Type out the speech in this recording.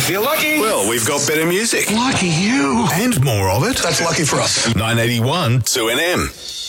feel lucky. Well, we've got better music. Lucky you. And more of it. That's lucky for us. 981 2NM.